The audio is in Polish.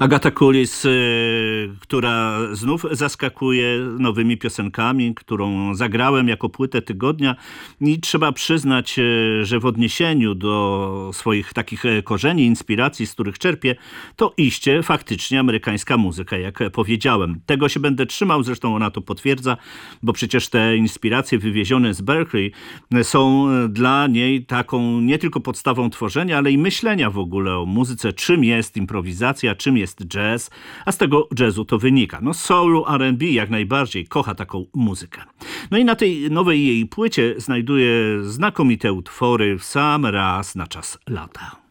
Agata Kulis, która znów zaskakuje nowymi piosenkami, którą zagrałem jako płytę tygodnia i trzeba przyznać, że w odniesieniu do swoich takich korzeni, inspiracji, z których czerpię, to iście faktycznie amerykańska muzyka, jak powiedziałem. Tego się będę trzymał, zresztą ona to potwierdza, bo przecież te inspiracje wywiezione z Berkeley są dla niej taką nie tylko podstawą tworzenia, ale i myślenia w ogóle o muzyce, czym jest improwizacja, czym jest jazz, a z tego jazzu to wynika. No soul, R&B jak najbardziej kocha taką muzykę. No i na tej nowej jej płycie znajduje znakomite utwory w sam raz na czas lata.